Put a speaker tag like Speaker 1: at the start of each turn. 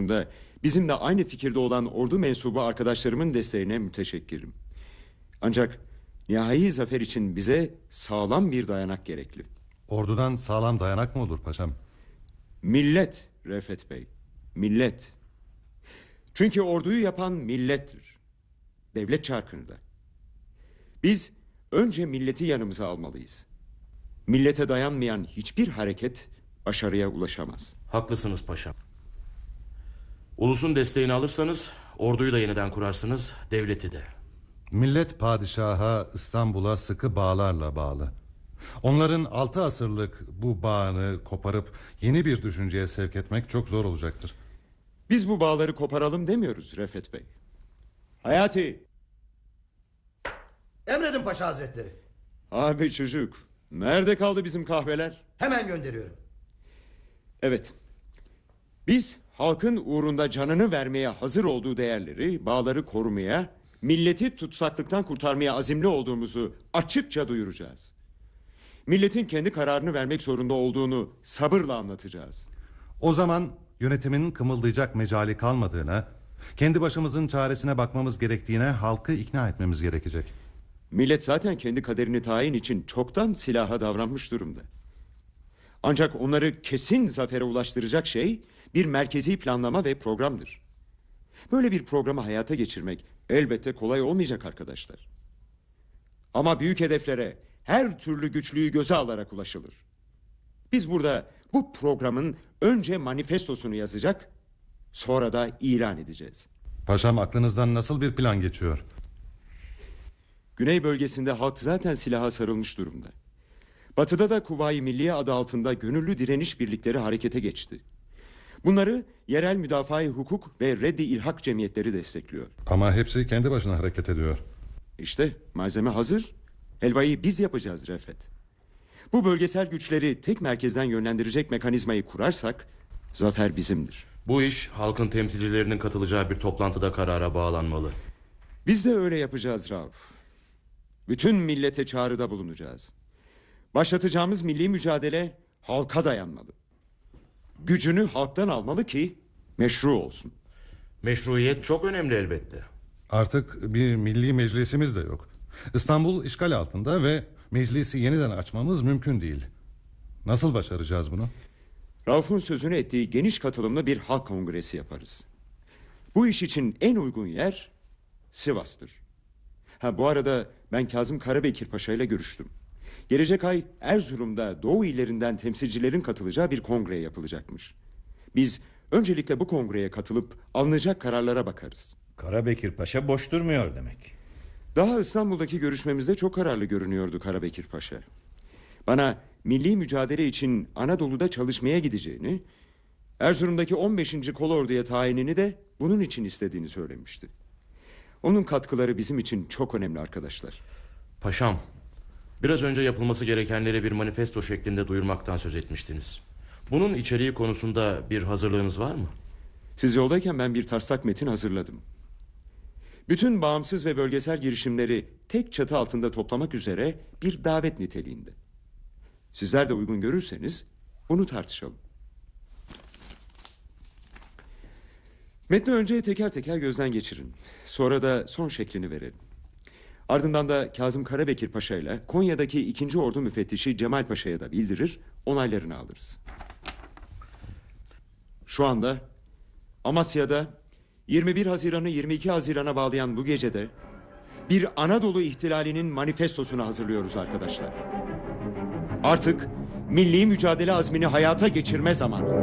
Speaker 1: konusunda bizimle aynı fikirde olan ordu mensubu arkadaşlarımın desteğine müteşekkirim. Ancak nihai zafer için bize sağlam bir dayanak gerekli.
Speaker 2: Ordudan sağlam dayanak mı olur paşam?
Speaker 1: Millet Refet Bey, millet. Çünkü orduyu yapan millettir. Devlet çarkını da. Biz önce milleti yanımıza almalıyız. Millete dayanmayan hiçbir hareket başarıya ulaşamaz.
Speaker 3: Haklısınız paşam. Ulusun desteğini alırsanız orduyu da yeniden kurarsınız, devleti de.
Speaker 2: Millet padişaha, İstanbul'a sıkı bağlarla bağlı. Onların 6 asırlık bu bağını koparıp yeni bir düşünceye sevk etmek çok zor olacaktır.
Speaker 1: Biz bu bağları koparalım demiyoruz Refet Bey. Hayati!
Speaker 4: Emredin Paşa Hazretleri.
Speaker 1: Abi çocuk, nerede kaldı bizim kahveler?
Speaker 4: Hemen gönderiyorum.
Speaker 1: Evet. Biz halkın uğrunda canını vermeye hazır olduğu değerleri, bağları korumaya, milleti tutsaklıktan kurtarmaya azimli olduğumuzu açıkça duyuracağız. Milletin kendi kararını vermek zorunda olduğunu sabırla anlatacağız.
Speaker 2: O zaman yönetimin kımıldayacak mecali kalmadığına, kendi başımızın çaresine bakmamız gerektiğine halkı ikna etmemiz gerekecek.
Speaker 1: Millet zaten kendi kaderini tayin için çoktan silaha davranmış durumda. Ancak onları kesin zafere ulaştıracak şey bir merkezi planlama ve programdır. Böyle bir programı hayata geçirmek elbette kolay olmayacak arkadaşlar. Ama büyük hedeflere her türlü güçlüğü göze alarak ulaşılır. Biz burada bu programın önce manifestosunu yazacak, sonra da ilan edeceğiz.
Speaker 2: Paşam, aklınızdan nasıl bir plan geçiyor?
Speaker 1: Güney bölgesinde halk zaten silaha sarılmış durumda. Batıda da Kuvayi Milliye adı altında gönüllü direniş birlikleri harekete geçti. Bunları yerel müdafaa-i hukuk ve reddi ilhak cemiyetleri destekliyor.
Speaker 2: Ama hepsi kendi başına hareket ediyor.
Speaker 1: İşte malzeme hazır. Helvayı biz yapacağız Refet. Bu bölgesel güçleri tek merkezden yönlendirecek mekanizmayı kurarsak zafer bizimdir.
Speaker 3: Bu iş halkın temsilcilerinin katılacağı bir toplantıda karara bağlanmalı.
Speaker 1: Biz de öyle yapacağız Rauf. Bütün millete çağrıda bulunacağız. Başlatacağımız milli mücadele halka dayanmalı. Gücünü halktan almalı ki meşru olsun.
Speaker 3: Meşruiyet çok önemli elbette.
Speaker 2: Artık bir milli meclisimiz de yok. İstanbul işgal altında ve meclisi yeniden açmamız mümkün değil. Nasıl başaracağız bunu?
Speaker 1: Rauf'un sözünü ettiği geniş katılımlı bir halk kongresi yaparız. Bu iş için en uygun yer Sivas'tır. Bu arada ben Kazım Karabekir Paşa ile görüştüm. Gelecek ay Erzurum'da Doğu illerinden temsilcilerin katılacağı bir kongre yapılacakmış. Biz öncelikle bu kongreye katılıp alınacak kararlara bakarız.
Speaker 5: Karabekir Paşa boş durmuyor demek.
Speaker 1: Daha İstanbul'daki görüşmemizde çok kararlı görünüyordu Karabekir Paşa. Bana milli mücadele için Anadolu'da çalışmaya gideceğini, Erzurum'daki 15. Kolordu'ya tayinini de bunun için istediğini söylemişti. Onun katkıları bizim için çok önemli arkadaşlar.
Speaker 3: Paşam, biraz önce yapılması gerekenleri bir manifesto şeklinde duyurmaktan söz etmiştiniz. Bunun içeriği konusunda bir hazırlığınız var mı?
Speaker 1: Siz yoldayken ben bir taslak metin hazırladım. Bütün bağımsız ve bölgesel girişimleri tek çatı altında toplamak üzere bir davet niteliğinde. Sizler de uygun görürseniz bunu tartışalım. Metni önce teker teker gözden geçirin. Sonra da son şeklini verelim. Ardından da Kazım Karabekir Paşa ile Konya'daki 2. Ordu Müfettişi Cemal Paşa'ya da bildirir, onaylarını alırız. Şu anda Amasya'da 21 Haziran'ı 22 Haziran'a bağlayan bu gecede bir Anadolu ihtilalinin manifestosunu hazırlıyoruz arkadaşlar. Artık milli mücadele azmini hayata geçirme zamanı.